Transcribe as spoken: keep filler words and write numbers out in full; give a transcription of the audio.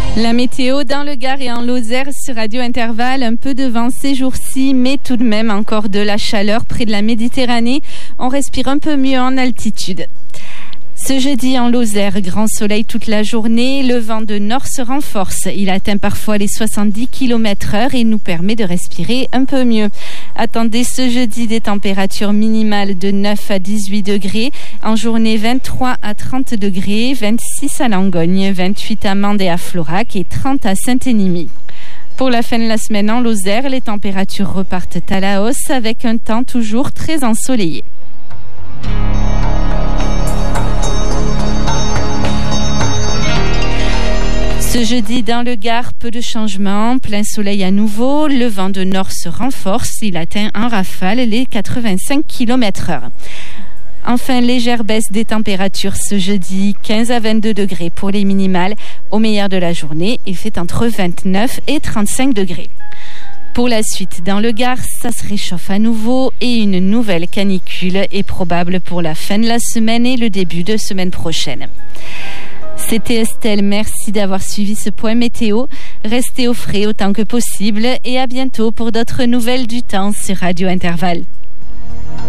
La météo dans le Gard et en Lozère sur Radio Intervalle, un peu de vent ces jours-ci, mais tout de même encore de la chaleur près de la Méditerranée. On respire un peu mieux en altitude. Ce jeudi en Lozère, grand soleil toute la journée, le vent de nord se renforce. Il atteint parfois les soixante-dix kilomètres heure et nous permet de respirer un peu mieux. Attendez ce jeudi des températures minimales de neuf à dix-huit degrés, en journée vingt-trois à trente degrés, vingt-six à Langogne, vingt-huit à Mende et à Florac et trente à Saint-Énimie. Pour la fin de la semaine en Lozère, les températures repartent à la hausse avec un temps toujours très ensoleillé. Ce jeudi, dans le Gard, peu de changements, plein soleil à nouveau, le vent de nord se renforce, il atteint en rafale les quatre-vingt-cinq kilomètres heure. Enfin, légère baisse des températures ce jeudi, quinze à vingt-deux degrés pour les minimales. Au meilleur de la journée, il fait entre vingt-neuf et trente-cinq degrés. Pour la suite, dans le Gard, ça se réchauffe à nouveau et une nouvelle canicule est probable pour la fin de la semaine et le début de semaine prochaine. C'était Estelle, merci d'avoir suivi ce point météo. Restez au frais autant que possible et à bientôt pour d'autres nouvelles du temps sur Radio Intervalle.